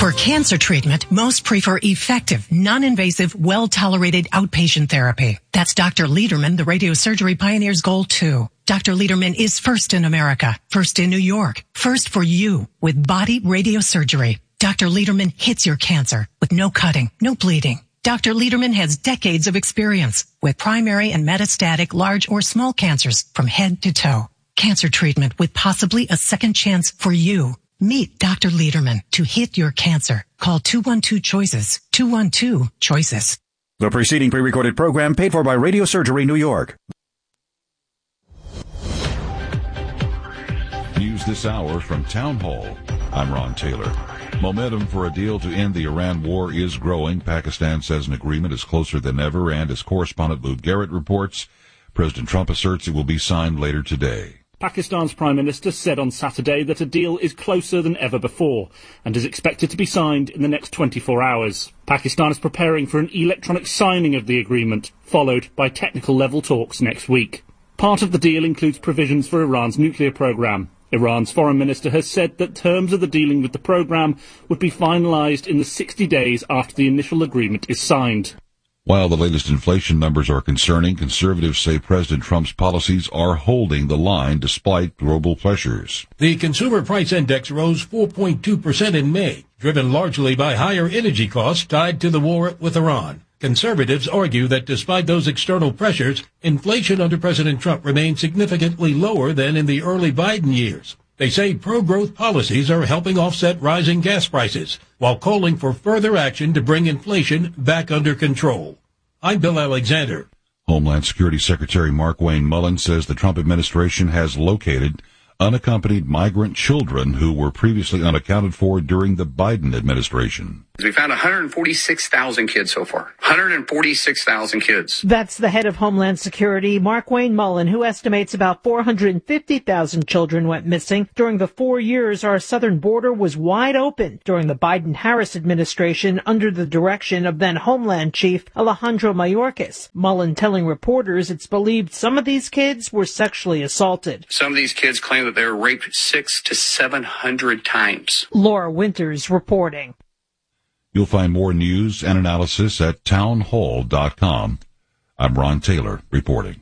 For cancer treatment, most prefer effective, non-invasive, well-tolerated outpatient therapy. That's Dr. Lederman, the radiosurgery pioneer's goal too. Dr. Lederman is first in America, first in New York, first for you with body radiosurgery. Dr. Lederman hits your cancer with no cutting, no bleeding. Dr. Lederman has decades of experience with primary and metastatic large or small cancers from head to toe. Cancer treatment with possibly a second chance for you. Meet Dr. Lederman to hit your cancer. Call 212-CHOICES, 212-CHOICES. The preceding pre-recorded program paid for by Radiosurgery New York. News this hour from Town Hall. I'm Ron Taylor. Momentum for a deal to end the Iran war is growing. Pakistan says an agreement is closer than ever, and as correspondent Lou Garrett reports, President Trump asserts it will be signed later today. Pakistan's Prime Minister said on Saturday that a deal is closer than ever before and is expected to be signed in the next 24 hours. Pakistan is preparing for an electronic signing of the agreement, followed by technical-level talks next week. Part of the deal includes provisions for Iran's nuclear program. Iran's foreign minister has said that terms of the dealing with the program would be finalized in the 60 days after the initial agreement is signed. While the latest inflation numbers are concerning, conservatives say President Trump's policies are holding the line despite global pressures. The Consumer Price Index rose 4.2% in May, driven largely by higher energy costs tied to the war with Iran. Conservatives argue that despite those external pressures, inflation under President Trump remains significantly lower than in the early Biden years. They say pro-growth policies are helping offset rising gas prices, while calling for further action to bring inflation back under control. I'm Bill Alexander. Homeland Security Secretary Markwayne Mullin says the Trump administration has located unaccompanied migrant children who were previously unaccounted for during the Biden administration. We found 146,000 kids so far. 146,000 kids. That's the head of Homeland Security, Markwayne Mullin, who estimates about 450,000 children went missing during the 4 years our southern border was wide open during the Biden-Harris administration under the direction of then Homeland Chief Alejandro Mayorkas. Mullin telling reporters it's believed some of these kids were sexually assaulted. Some of these kids claim that they were raped 600 to 700 times. Laura Winters reporting. You'll find more news and analysis at townhall.com. I'm Ron Taylor reporting.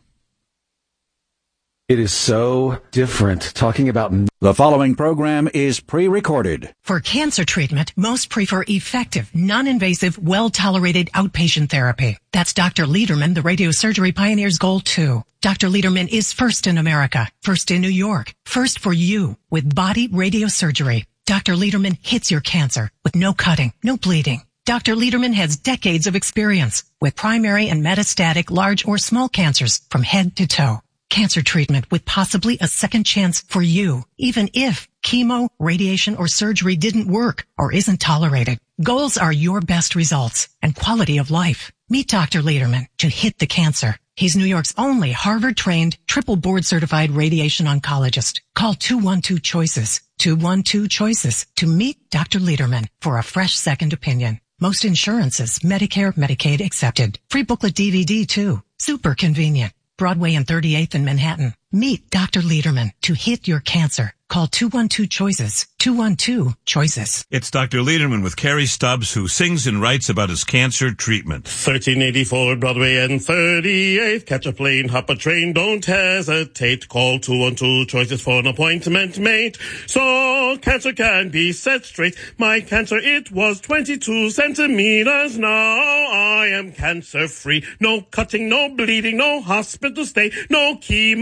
It is so different talking about... The following program is pre-recorded. For cancer treatment, most prefer effective, non-invasive, well-tolerated outpatient therapy. That's Dr. Lederman, the radiosurgery pioneer's goal too. Dr. Lederman is first in America, first in New York, first for you with body radiosurgery. Dr. Lederman hits your cancer with no cutting, no bleeding. Dr. Lederman has decades of experience with primary and metastatic large or small cancers from head to toe. Cancer treatment with possibly a second chance for you, even if chemo, radiation, or surgery didn't work or isn't tolerated. Goals are your best results and quality of life. Meet Dr. Lederman to hit the cancer. He's New York's only Harvard-trained, triple board-certified radiation oncologist. Call 212-CHOICES, 212-CHOICES to meet Dr. Lederman for a fresh second opinion. Most insurances, Medicare, Medicaid accepted. Free booklet DVD too. Super convenient. Broadway and 38th in Manhattan. Meet Dr. Lederman to hit your cancer. Call 212-CHOICES, 212-CHOICES. It's Dr. Lederman with Carrie Stubbs, who sings and writes about his cancer treatment. 1384 Broadway and 38th. Catch a plane, hop a train, don't hesitate. Call 212-CHOICES for an appointment made. So cancer can be set straight. My cancer, it was 22 centimeters. Now I am cancer-free. No cutting, no bleeding, no hospital stay, no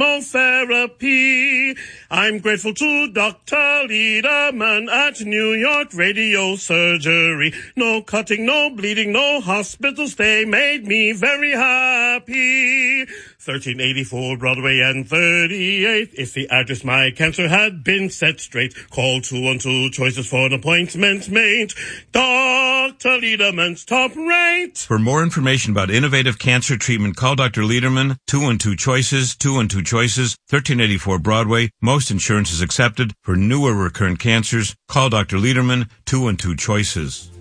chemotherapy. I'm grateful to Dr. Lederman at New York Radio Surgery. No cutting, no bleeding, no hospital stay made me very happy. 1384 Broadway and 38th is the address. My cancer had been set straight. Call 212-CHOICES for an appointment made. Dr. Lederman's top rate. For more information about innovative cancer treatment, call Dr. Lederman, 212-CHOICES, 212-CHOICES, 1384 Broadway. Most insurance is accepted. For newer recurrent cancers, call Dr. Lederman, 212-CHOICES.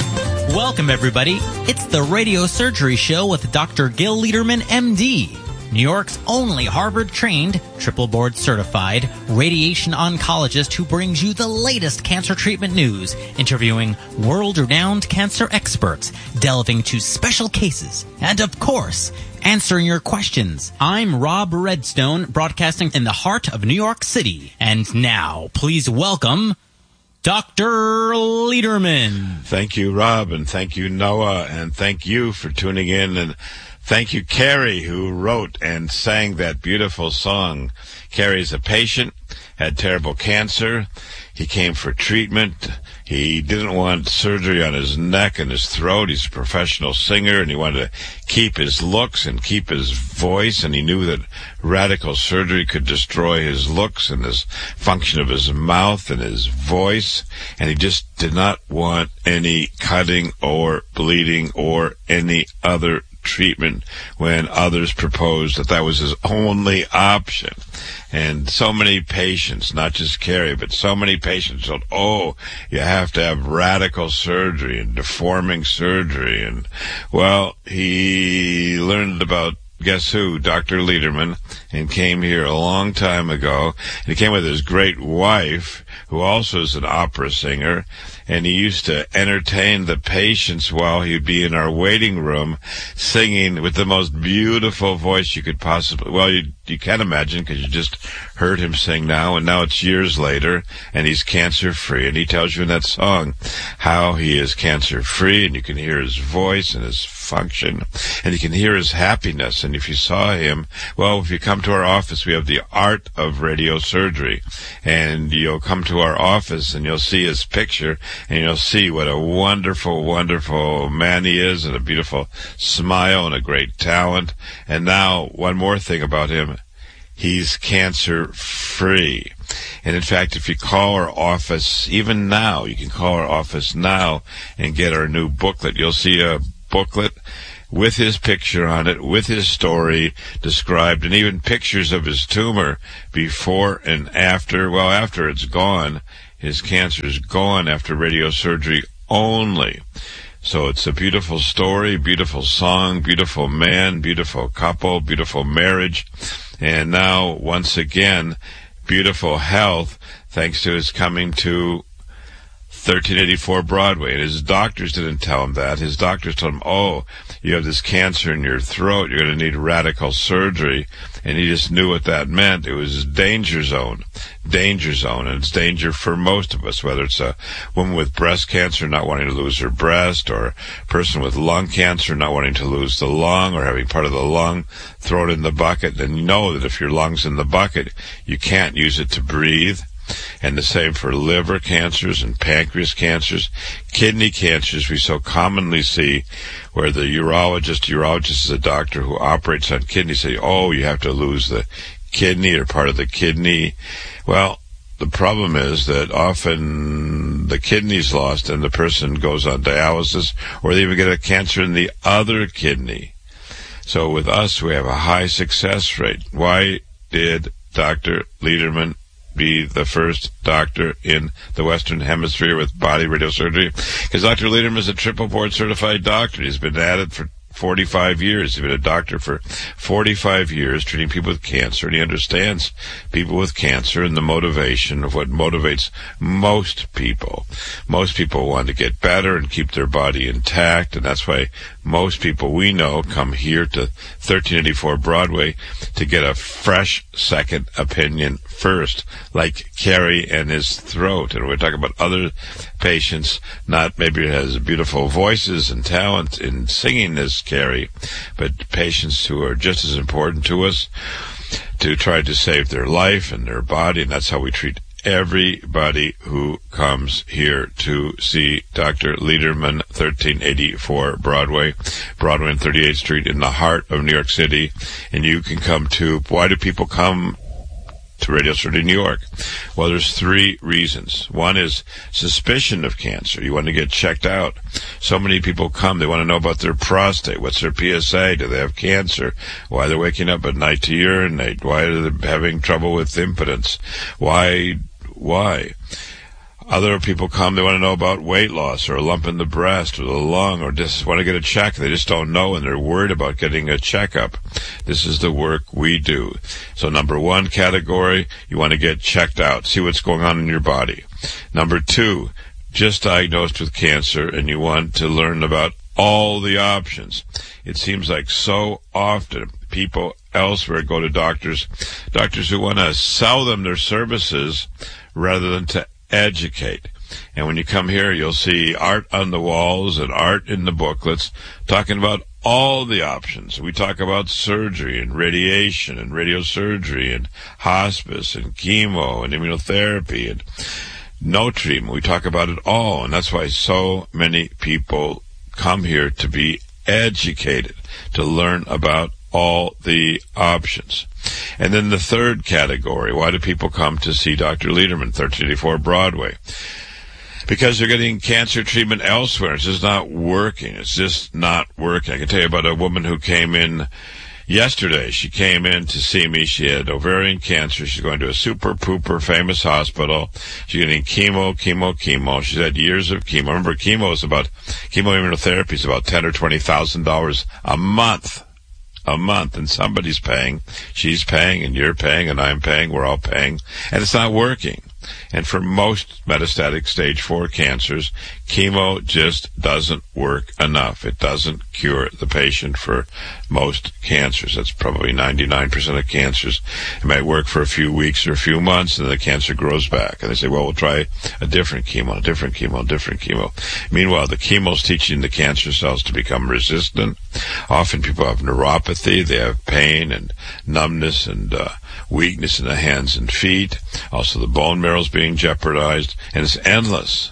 Welcome, everybody. It's the Radio Surgery Show with Dr. Gil Lederman, MD. New York's only Harvard-trained, triple board-certified radiation oncologist who brings you the latest cancer treatment news, interviewing world-renowned cancer experts, delving into special cases, and of course, answering your questions. I'm Rob Redstone, broadcasting in the heart of New York City. And now, please welcome Dr. Lederman. Thank you, Rob, and thank you, Noah, and thank you for tuning in, and thank you, Carrie, who wrote and sang that beautiful song. Carrie's a patient, had terrible cancer. He came for treatment. He didn't want surgery on his neck and his throat. He's a professional singer, and he wanted to keep his looks and keep his voice, and he knew that radical surgery could destroy his looks and his function of his mouth and his voice, and he just did not want any cutting or bleeding or any other treatment when others proposed that was his only option. And so many patients, not just Carrie, but so many patients thought, oh, you have to have radical surgery and deforming surgery. And, well, he learned about, guess who, Dr. Lederman, and came here a long time ago. And he came with his great wife, who also is an opera singer, and he used to entertain the patients while he'd be in our waiting room singing with the most beautiful voice you could possibly, well, you can't imagine because you just heard him sing now, and now it's years later, and he's cancer-free, and he tells you in that song how he is cancer-free, and you can hear his voice and his function, and you can hear his happiness. And if you saw him, well, if you come to our office, we have the art of radiosurgery, and you'll come to our office and you'll see his picture, and you'll see what a wonderful, wonderful man he is, and a beautiful smile and a great talent. And now, one more thing about him, he's cancer-free. And in fact, if you call our office, even now, you can call our office now and get our new booklet. You'll see a booklet with his picture on it, with his story described, and even pictures of his tumor before and after. Well, after it's gone, his cancer is gone after radiosurgery only. So it's a beautiful story, beautiful song, beautiful man, beautiful couple, beautiful marriage, and now, once again, beautiful health, thanks to his coming to 1384 Broadway. And his doctors didn't tell him that. His doctors told him, oh, you have this cancer in your throat, you're going to need radical surgery. And he just knew what that meant. It was danger zone, and it's danger for most of us, whether it's a woman with breast cancer not wanting to lose her breast, or a person with lung cancer not wanting to lose the lung, or having part of the lung thrown in the bucket. And you know that if your lung's in the bucket, you can't use it to breathe. And the same for liver cancers and pancreas cancers, kidney cancers we so commonly see, where the urologist is a doctor who operates on kidneys, say, oh, you have to lose the kidney or part of the kidney. Well, the problem is that often the kidney's lost and the person goes on dialysis, or they even get a cancer in the other kidney. So with us, we have a high success rate. Why did Dr. Lederman be the first doctor in the Western Hemisphere with body radiosurgery? Because Dr. Lederman is a triple board certified doctor. He's been at it for 45 years. He's been a doctor for 45 years treating people with cancer, and he understands people with cancer and the motivation of what motivates most people. Most people want to get better and keep their body intact, and that's why most people we know come here to 1384 Broadway to get a fresh second opinion first, like Carrie and his throat. And we're talking about other patients, not maybe has beautiful voices and talent in singing as Carrie, but patients who are just as important to us to try to save their life and their body, and that's how we treat everybody who comes here to see Dr. Lederman, 1384 Broadway and 38th Street in the heart of New York City. And you can come too. Why do people come to Radiosurgery New York? Well, there's three reasons. One is suspicion of cancer. You want to get checked out. So many people come, they want to know about their prostate. What's their PSA? Do they have cancer? Why they're waking up at night to urinate? Why are they having trouble with impotence? Why? Other people come, they want to know about weight loss or a lump in the breast or the lung, or just want to get a check. They just don't know, and they're worried about getting a checkup. This is the work we do. So number one category, you want to get checked out, see what's going on in your body. Number two, just diagnosed with cancer, and you want to learn about all the options. It seems like so often people elsewhere go to doctors who want to sell them their services rather than to educate. And when you come here, you'll see art on the walls and art in the booklets talking about all the options. We talk about surgery and radiation and radiosurgery and hospice and chemo and immunotherapy and no treatment. We talk about it all, and that's why so many people come here to be educated, to learn about all the options. And then the third category, why do people come to see Dr. Lederman, 1384 Broadway? Because they're getting cancer treatment elsewhere. It's just not working. It's just not working. I can tell you about a woman who came in yesterday. She came in to see me. She had ovarian cancer. She's going to a super-pooper famous hospital. She's getting chemo. She's had years of chemo. Remember, chemo immunotherapy is about $10,000 or $20,000 a month. And somebody's paying. She's paying, and you're paying, and I'm paying. We're all paying. And it's not working. And for most metastatic stage 4 cancers, chemo just doesn't work enough. It doesn't cure the patient for most cancers. That's probably 99% of cancers. It might work for a few weeks or a few months, and then the cancer grows back. And they say, well, we'll try a different chemo. Meanwhile, the chemo's teaching the cancer cells to become resistant. Often people have neuropathy. They have pain and numbness and weakness in the hands and feet. Also, the bone marrow's being jeopardized, and it's endless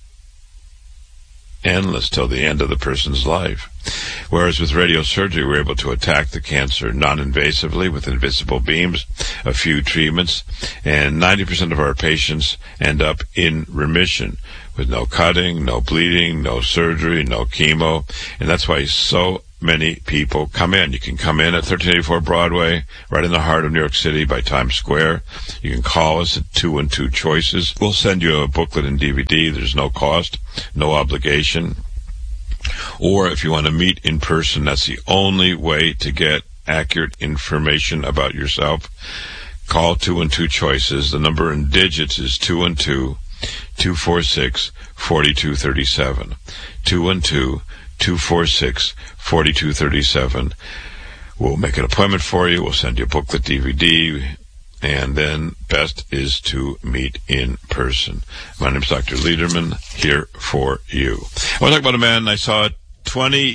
till the end of the person's life. Whereas with radiosurgery, we're able to attack the cancer non-invasively with invisible beams, a few treatments, and 90% of our patients end up in remission with no cutting, no bleeding, no surgery, no chemo, and that's why so many people come in. You can come in at 1384 Broadway, right in the heart of New York City by Times Square. You can call us at 212 Choices. We'll send you a booklet and DVD. There's no cost, no obligation. Or if you want to meet in person, that's the only way to get accurate information about yourself. Call 212 Choices. The number in digits is 212-246-4237. 212-246-4237. We'll make an appointment for you. We'll send you a booklet, DVD, and then best is to meet in person. My name is Dr. Lederman, here for you. I want to talk about a man I saw 20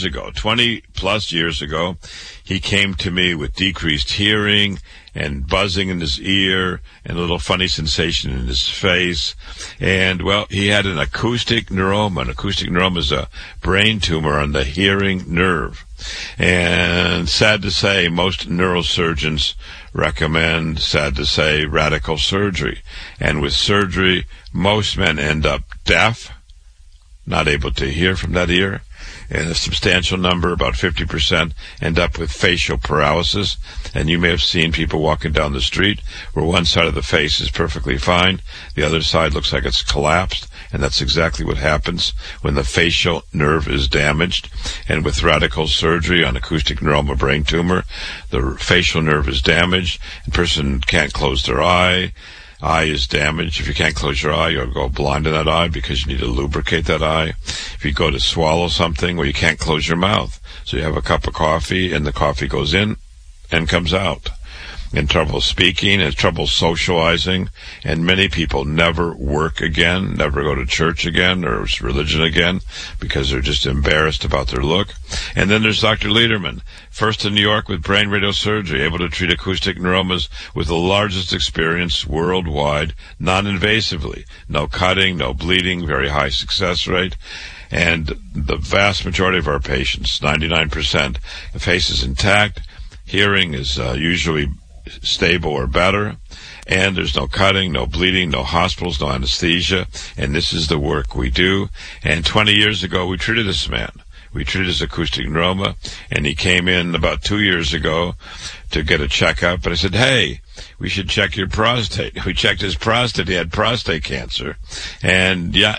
plus years ago. He came to me with decreased hearing and buzzing in his ear and a little funny sensation in his face. And, well, he had an acoustic neuroma. An acoustic neuroma is a brain tumor on the hearing nerve. And sad to say, most neurosurgeons recommend, sad to say, radical surgery. And with surgery, most men end up deaf, not able to hear from that ear. And a substantial number, about 50%, end up with facial paralysis. And you may have seen people walking down the street where one side of the face is perfectly fine, the other side looks like it's collapsed, and that's exactly what happens when the facial nerve is damaged. And with radical surgery on acoustic neuroma brain tumor, the facial nerve is damaged, and the person can't close their eye is damaged. If you can't close your eye, you'll go blind in that eye because you need to lubricate that eye. If you go to swallow something, well, you can't close your mouth. So you have a cup of coffee, and the coffee goes in and comes out. And trouble speaking, and trouble socializing, and many people never work again, never go to church again or religion again because they're just embarrassed about their look. And then there's Dr. Lederman, first in New York with brain radiosurgery, able to treat acoustic neuromas with the largest experience worldwide, non-invasively. No cutting, no bleeding, very high success rate. And the vast majority of our patients, 99%, the face is intact, hearing is usually stable or better, and there's no cutting, no bleeding, no hospitals, no anesthesia, and this is the work we do. And 20 years ago, we treated this man. We treated his acoustic neuroma, and he came in about 2 years ago to get a checkup, and I said, hey, we should check your prostate. We checked his prostate. He had prostate cancer. And, yeah,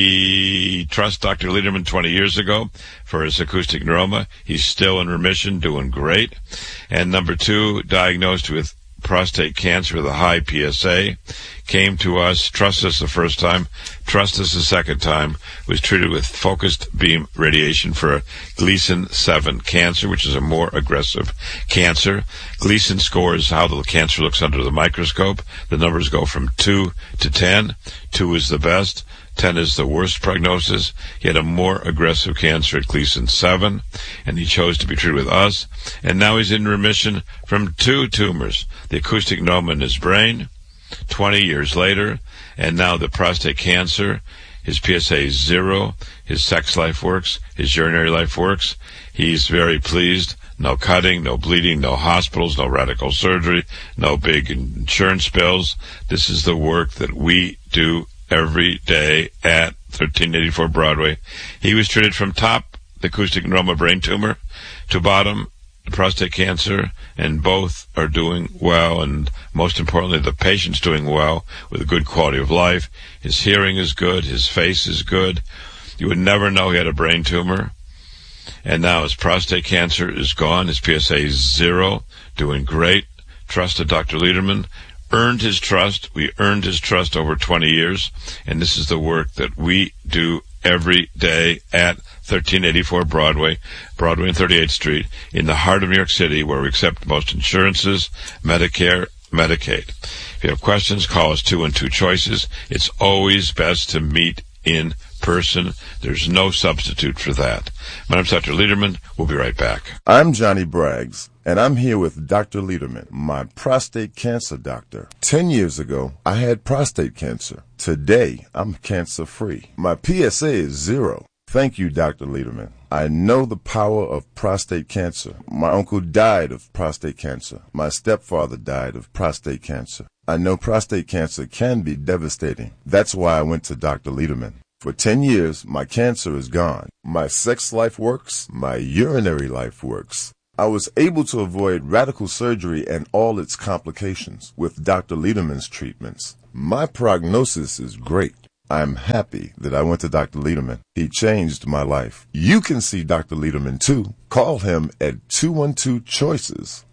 he trusts Dr. Lederman 20 years ago for his acoustic neuroma. He's still in remission, doing great. And number 2, diagnosed with prostate cancer with a high PSA, came to us, trusted us the first time, trusted us the second time, was treated with focused beam radiation for Gleason 7 cancer, which is a more aggressive cancer. Gleason scores how the cancer looks under the microscope. The numbers go from 2 to 10. 2 is the best. 10 is the worst prognosis. He had a more aggressive cancer at Gleason 7, and he chose to be treated with us. And now he's in remission from 2 tumors, the acoustic neuroma in his brain, 20 years later, and now the prostate cancer. His PSA is 0. His sex life works. His urinary life works. He's very pleased. No cutting, no bleeding, no hospitals, no radical surgery, no big insurance bills. This is the work that we do every day at 1384 Broadway. He was treated from top, the acoustic neuroma brain tumor, to bottom, prostate cancer, and both are doing well, and most importantly, the patient's doing well with a good quality of life. His hearing is good, his face is good. You would never know he had a brain tumor. And now his prostate cancer is gone. His PSA is 0, doing great. Trusted Dr. Lederman. Earned his trust. We earned his trust over 20 years, and this is the work that we do every day at 1384 Broadway and 38th Street, in the heart of New York City, where we accept most insurances, Medicare, Medicaid. If you have questions, call us 212-CHOICES. It's always best to meet in person. There's no substitute for that. My name's Dr. Lederman. We'll be right back. I'm Johnny Braggs, and I'm here with Dr. Lederman, my prostate cancer doctor. 10 years ago, I had prostate cancer. Today, I'm cancer-free. My PSA is 0. Thank you, Dr. Lederman. I know the power of prostate cancer. My uncle died of prostate cancer. My stepfather died of prostate cancer. I know prostate cancer can be devastating. That's why I went to Dr. Lederman. For 10 years, my cancer is gone. My sex life works. My urinary life works. I was able to avoid radical surgery and all its complications with Dr. Lederman's treatments. My prognosis is great. I'm happy that I went to Dr. Lederman. He changed my life. You can see Dr. Lederman too. Call him at 212-CHOICES.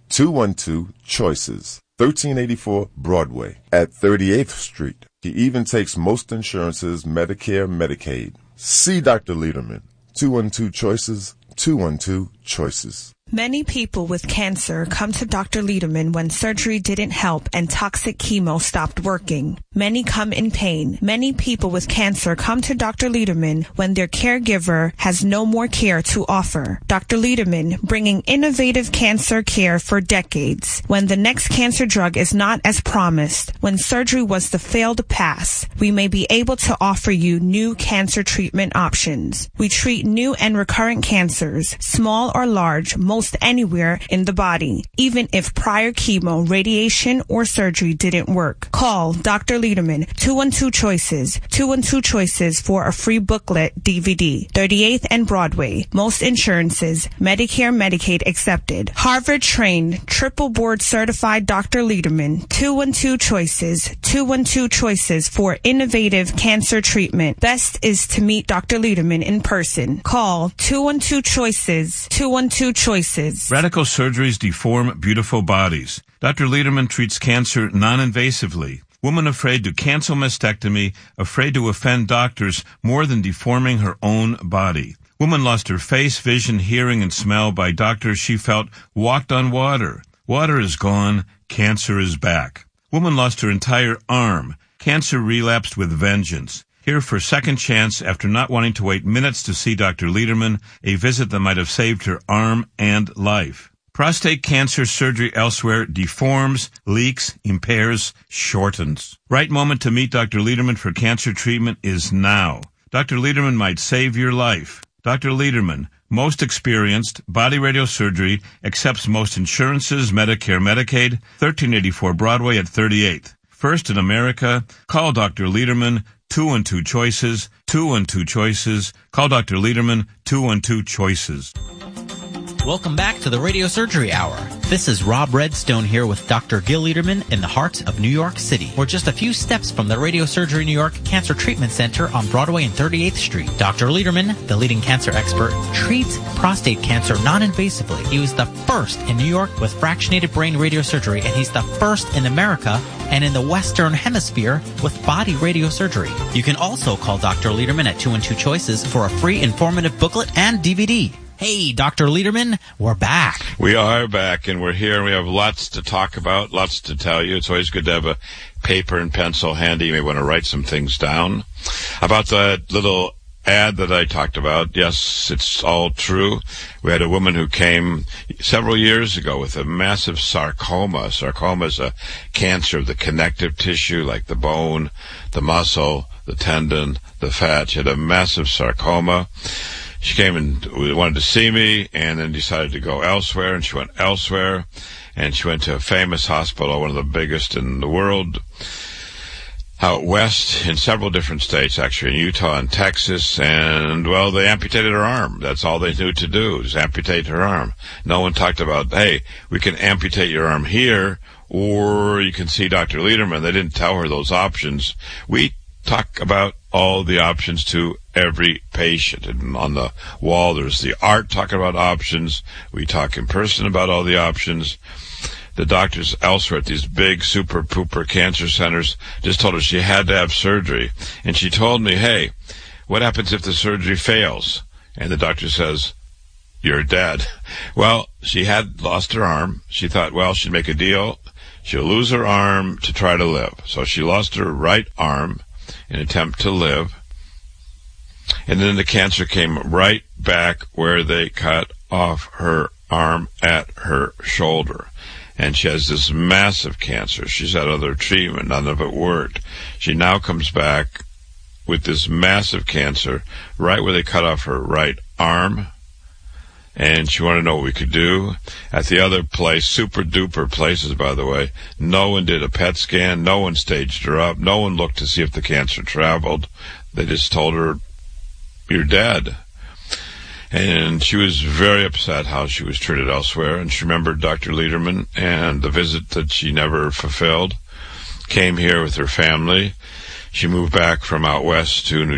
212-CHOICES. 1384 Broadway at 38th Street. He even takes most insurances, Medicare, Medicaid. See Dr. Lederman. 212-CHOICES. 212-CHOICES. Many people with cancer come to Dr. Lederman when surgery didn't help and toxic chemo stopped working. Many come in pain. Many people with cancer come to Dr. Lederman when their caregiver has no more care to offer. Dr. Lederman, bringing innovative cancer care for decades. When the next cancer drug is not as promised, when surgery was the failed pass, we may be able to offer you new cancer treatment options. We treat new and recurrent cancers, small or large, most anywhere in the body, even if prior chemo, radiation, or surgery didn't work. Call Dr. Lederman, 212-CHOICES, 212-CHOICES for a free booklet DVD. 38th and Broadway. Most insurances, Medicare, Medicaid accepted. Harvard-trained, triple board certified Dr. Lederman, 212-CHOICES, 212-CHOICES for innovative cancer treatment. Best is to meet Dr. Lederman in person. Call 212-CHOICES, 212-CHOICES. Radical surgeries deform beautiful bodies. Dr. Lederman treats cancer non-invasively. Woman afraid to cancel mastectomy, afraid to offend doctors more than deforming her own body. Woman lost her face, vision, hearing, and smell by doctors she felt walked on water. Water is gone. Cancer is back. Woman lost her entire arm. Cancer relapsed with vengeance. Here for second chance after not wanting to wait minutes to see Dr. Lederman, a visit that might have saved her arm and life. Prostate cancer surgery elsewhere deforms, leaks, impairs, shortens. Right moment to meet Dr. Lederman for cancer treatment is now. Dr. Lederman might save your life. Dr. Lederman, most experienced, body radiosurgery, accepts most insurances, Medicare, Medicaid, 1384 Broadway at 38th. First in America, call Dr. Lederman, 212-CHOICES, 212-CHOICES. Call Dr. Lederman, 212-CHOICES. Welcome back to the Radio Surgery Hour. This is Rob Redstone here with Dr. Gil Lederman in the heart of New York City. We're just a few steps from the Radio Surgery New York Cancer Treatment Center on Broadway and 38th Street. Dr. Lederman, the leading cancer expert, treats prostate cancer non-invasively. He was the first in New York with fractionated brain radiosurgery, and he's the first in America and in the Western Hemisphere with body radiosurgery. You can also call Dr. Lederman at 212 Choices for a free informative booklet and DVD. Hey, Dr. Lederman, we're back. We are back, and we're here, and we have lots to talk about, lots to tell you. It's always good to have a paper and pencil handy. You may want to write some things down. About the little ad that I talked about, yes, it's all true. We had a woman who came several years ago with a massive sarcoma. Sarcoma is a cancer of the connective tissue, like the bone, the muscle, the tendon, the fat. She had a massive sarcoma. She came and wanted to see me, and then decided to go elsewhere, and she went elsewhere, and she went to a famous hospital, one of the biggest in the world, out west in several different states, actually, in Utah and Texas, and, well, they amputated her arm. That's all they knew to do, is amputate her arm. No one talked about, hey, we can amputate your arm here, or you can see Dr. Lederman. They didn't tell her those options. We talk about all the options to every patient. And on the wall, there's the art talking about options. We talk in person about all the options. The doctors elsewhere at these big super pooper cancer centers just told her she had to have surgery. And she told me, hey, what happens if the surgery fails? And the doctor says, you're dead. Well, she had lost her arm. She thought, well, she'd make a deal. She'll lose her arm to try to live. So she lost her right arm in an attempt to live. And then the cancer came right back where they cut off her arm at her shoulder. And she has this massive cancer. She's had other treatment. None of it worked. She now comes back with this massive cancer right where they cut off her right arm. And she wanted to know what we could do. At the other place, super duper places, by the way, no one did a PET scan. No one staged her up. No one looked to see if the cancer traveled. They just told her, you're dead. And she was very upset how she was treated elsewhere. And she remembered Dr. Lederman and the visit that she never fulfilled. Came here with her family. She moved back from out west to New